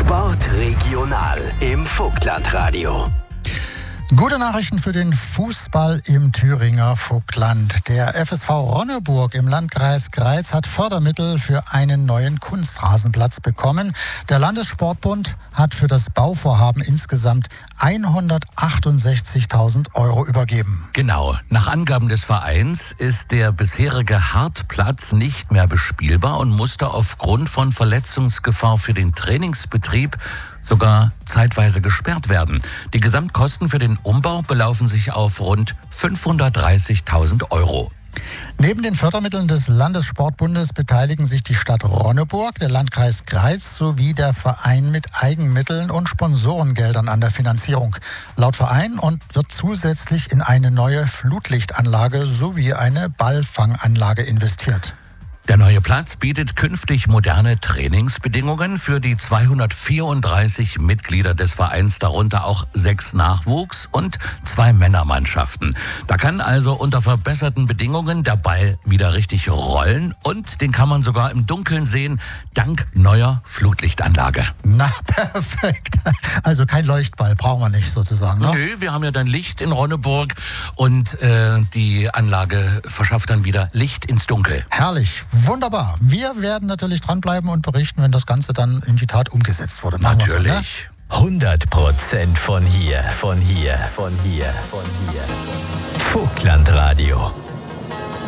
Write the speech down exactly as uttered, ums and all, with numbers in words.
Sportregional im Vogtlandradio. Gute Nachrichten für den Fußball im Thüringer Vogtland. Der F S V Ronneburg im Landkreis Greiz hat Fördermittel für einen neuen Kunstrasenplatz bekommen. Der Landessportbund hat für das Bauvorhaben insgesamt hundertachtundsechzigtausend Euro übergeben. Genau. Nach Angaben des Vereins ist der bisherige Hartplatz nicht mehr bespielbar und musste aufgrund von Verletzungsgefahr für den Trainingsbetrieb sogar zeitweise gesperrt werden. Die Gesamtkosten für den Umbau belaufen sich auf rund fünfhundertdreißigtausend Euro. Neben den Fördermitteln des Landessportbundes beteiligen sich die Stadt Ronneburg, der Landkreis Greiz sowie der Verein mit Eigenmitteln und Sponsorengeldern an der Finanzierung. Laut Verein und wird zusätzlich in eine neue Flutlichtanlage sowie eine Ballfanganlage investiert. Der neue Platz bietet künftig moderne Trainingsbedingungen für die zweihundertvierunddreißig Mitglieder des Vereins, darunter auch sechs Nachwuchs- und zwei Männermannschaften. Da kann also unter verbesserten Bedingungen der Ball wieder richtig rollen und den kann man sogar im Dunkeln sehen, dank neuer Flutlichtanlage. Na, perfekt. Also kein Leuchtball brauchen wir nicht sozusagen, ne? Nö, wir haben ja dann Licht in Ronneburg und äh, die Anlage verschafft dann wieder Licht ins Dunkel. Herrlich. Wunderbar. Wir werden natürlich dranbleiben und berichten, wenn das Ganze dann in die Tat umgesetzt wurde. Machen Natürlich. So, ne? hundert Prozent von hier, von hier, von hier, von hier. Vogtlandradio.